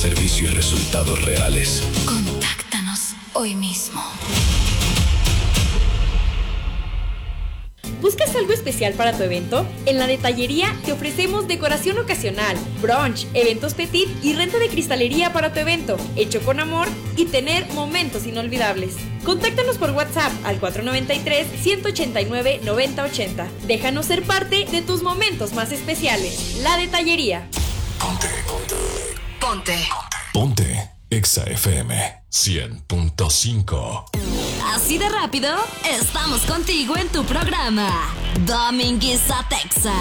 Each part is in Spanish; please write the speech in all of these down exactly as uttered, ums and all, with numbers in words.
servicio y resultados reales. Contáctanos hoy mismo. ¿Buscas algo especial para tu evento? En La Detallería te ofrecemos decoración ocasional, brunch, eventos petit y renta de cristalería para tu evento, hecho con amor y tener momentos inolvidables. Contáctanos por WhatsApp al cuatro nueve tres, uno ocho nueve, nueve cero ocho cero. Déjanos ser parte de tus momentos más especiales. La Detallería. Ponte, ponte, Ponte. ponte. Exa F M cien punto cinco. Así de rápido, estamos contigo en tu programa, Dominguiza Texa.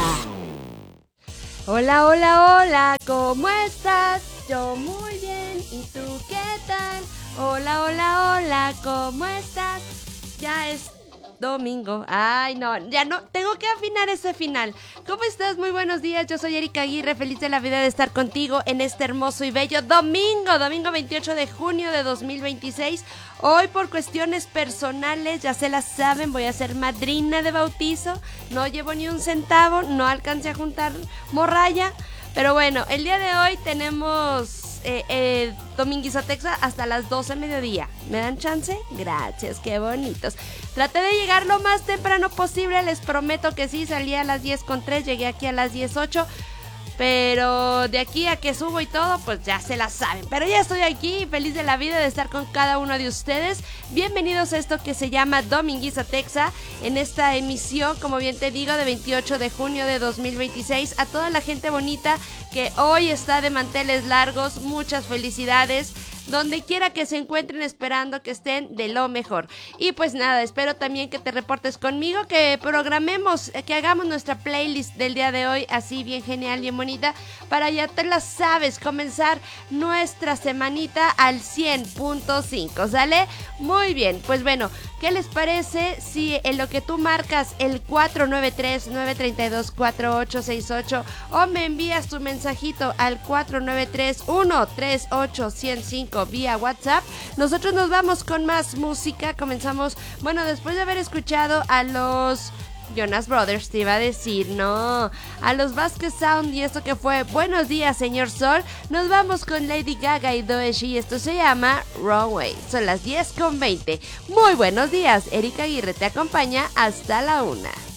Hola, hola, hola, ¿cómo estás? Yo muy bien, ¿y tú qué tal? Hola, hola, hola, ¿cómo estás? Ya es domingo. Ay, no, ya no, tengo que afinar ese final. ¿Cómo estás? Muy buenos días, yo soy Erika Aguirre, feliz de la vida de estar contigo en este hermoso y bello domingo, domingo veintiocho de junio de dos mil veintiséis. Hoy por cuestiones personales, ya se las saben, voy a ser madrina de bautizo, no llevo ni un centavo, no alcancé a juntar morralla, pero bueno, el día de hoy tenemos eh, eh, Dominguiza Texa hasta las doce mediodía. ¿Me dan chance? Gracias, qué bonitos. Traté de llegar lo más temprano posible, les prometo que sí, salí a las diez con tres, llegué aquí a las diez ocho. Pero de aquí a que subo y todo, pues ya se la saben. Pero ya estoy aquí, feliz de la vida de estar con cada uno de ustedes. Bienvenidos a esto que se llama Dominguiza Texa, en esta emisión, como bien te digo, de veintiocho de junio de dos mil veintiséis. A toda la gente bonita que hoy está de manteles largos, muchas felicidades. Donde quiera que se encuentren, esperando que estén de lo mejor. Y pues nada, espero también que te reportes conmigo, que programemos, que hagamos nuestra playlist del día de hoy así bien genial, bien bonita, para ya te la sabes, comenzar nuestra semanita al cien punto cinco, ¿sale? Muy bien, pues bueno, ¿qué les parece si en lo que tú marcas el cuatro nueve tres, nueve tres dos, cuatro ocho seis ocho o me envías tu mensajito al cuatro nueve tres, uno tres ocho cero cinco vía WhatsApp? Nosotros nos vamos con más música. Comenzamos, bueno, después de haber escuchado a los Jonas Brothers, te iba a decir, no, a los Vasquez Sound, y esto que fue Buenos Días Señor Sol, nos vamos con Lady Gaga y Doeshi, y esto se llama Runway. Son las diez con veinte. Muy buenos días, Erika Aguirre te acompaña hasta la una.